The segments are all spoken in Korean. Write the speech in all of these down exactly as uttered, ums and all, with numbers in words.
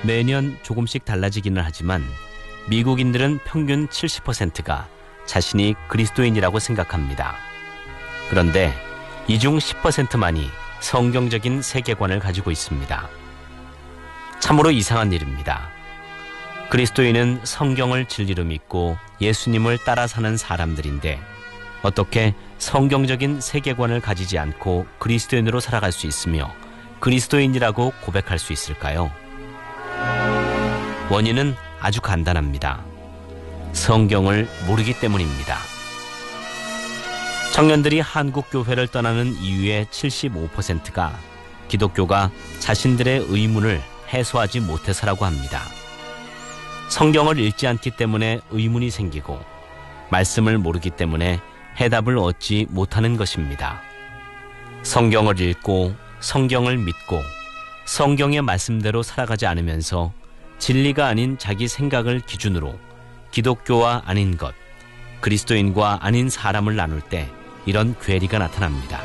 매년 조금씩 달라지기는 하지만 미국인들은 평균 칠십 퍼센트가 자신이 그리스도인이라고 생각합니다. 그런데 이 중 십 퍼센트만이 성경적인 세계관을 가지고 있습니다. 참으로 이상한 일입니다. 그리스도인은 성경을 진리로 믿고 예수님을 따라 사는 사람들인데 어떻게 성경적인 세계관을 가지지 않고 그리스도인으로 살아갈 수 있으며 그리스도인이라고 고백할 수 있을까요? 원인은 아주 간단합니다. 성경을 모르기 때문입니다. 청년들이 한국 교회를 떠나는 이유의 칠십오 퍼센트가 기독교가 자신들의 의문을 해소하지 못해서라고 합니다. 성경을 읽지 않기 때문에 의문이 생기고 말씀을 모르기 때문에 해답을 얻지 못하는 것입니다. 성경을 읽고 성경을 믿고 성경의 말씀대로 살아가지 않으면서 진리가 아닌 자기 생각을 기준으로 기독교와 아닌 것, 그리스도인과 아닌 사람을 나눌 때 이런 괴리가 나타납니다.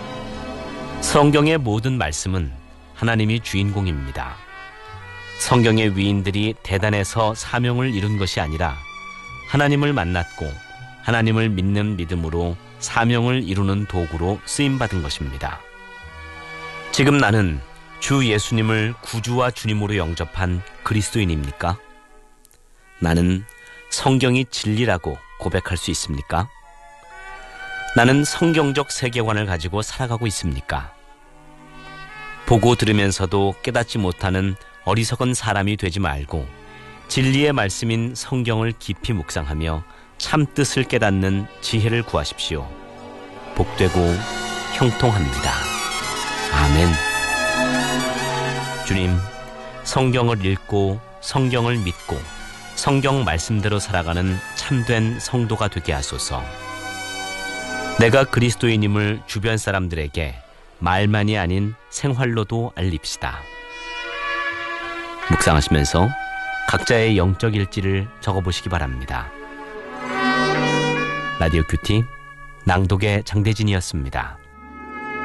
성경의 모든 말씀은 하나님이 주인공입니다. 성경의 위인들이 대단해서 사명을 이룬 것이 아니라 하나님을 만났고 하나님을 믿는 믿음으로 사명을 이루는 도구로 쓰임받은 것입니다. 지금 나는 주 예수님을 구주와 주님으로 영접한 그리스도인입니까? 나는 성경이 진리라고 고백할 수 있습니까? 나는 성경적 세계관을 가지고 살아가고 있습니까? 보고 들으면서도 깨닫지 못하는 어리석은 사람이 되지 말고 진리의 말씀인 성경을 깊이 묵상하며 참 뜻을 깨닫는 지혜를 구하십시오. 복되고 형통합니다. 아멘. 주님, 성경을 읽고 성경을 믿고 성경 말씀대로 살아가는 참된 성도가 되게 하소서. 내가 그리스도인임을 주변 사람들에게 말만이 아닌 생활로도 알립시다. 묵상하시면서 각자의 영적 일지를 적어보시기 바랍니다. 라디오 큐티 낭독의 장대진이었습니다.